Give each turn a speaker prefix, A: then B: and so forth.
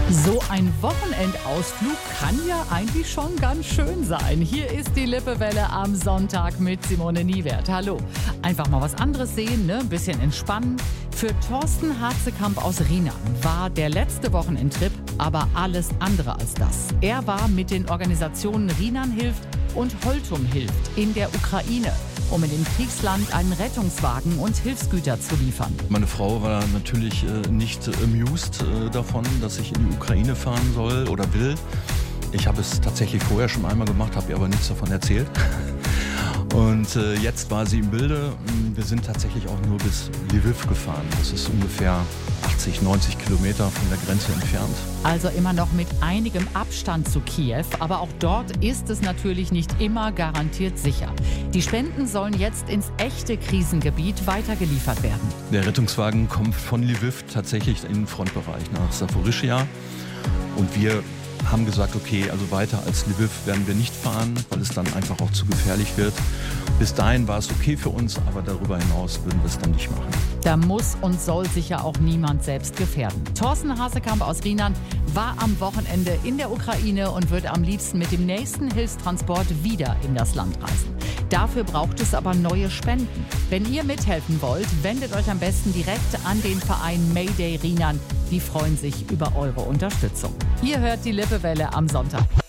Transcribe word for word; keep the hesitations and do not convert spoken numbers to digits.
A: So ein Wochenendausflug kann ja eigentlich schon ganz schön sein. Hier ist die Lippewelle am Sonntag mit Simone Niewert. Hallo. Einfach mal was anderes sehen, ne? Ein bisschen entspannen. Für Thorsten Hazekamp aus Rienan war der letzte Wochenendtrip aber alles andere als das. Er war mit den Organisationen Rienan hilft und Holtum hilft in der Ukraine, um in dem Kriegsland einen Rettungswagen und Hilfsgüter zu liefern.
B: Meine Frau war natürlich äh, nicht amused äh, davon, dass ich in die Ukraine fahren soll oder will. Ich habe es tatsächlich vorher schon einmal gemacht, habe ihr aber nichts davon erzählt. Und äh, jetzt war sie im Bilde. Wir sind tatsächlich auch nur bis Lviv gefahren. Das ist ungefähr achtzig, neunzig Kilometer von der Grenze entfernt.
A: Also immer noch mit einigem Abstand zu Kiew. Aber auch dort ist es natürlich nicht immer garantiert sicher. Die Spenden sollen jetzt ins echte Krisengebiet weitergeliefert werden.
B: Der Rettungswagen kommt von Lviv tatsächlich in den Frontbereich nach Saporischschja. Und wir haben gesagt, okay, also weiter als Lviv werden wir nicht fahren, weil es dann einfach auch zu gefährlich wird. Bis dahin war es okay für uns, aber darüber hinaus würden wir es dann nicht machen.
A: Da muss und soll sich ja auch niemand selbst gefährden. Thorsten Hazekamp aus Rienan war am Wochenende in der Ukraine und wird am liebsten mit dem nächsten Hilfstransport wieder in das Land reisen. Dafür braucht es aber neue Spenden. Wenn ihr mithelfen wollt, wendet euch am besten direkt an den Verein Mayday Rienan. Die freuen sich über eure Unterstützung. Ihr hört die Lippewelle am Sonntag.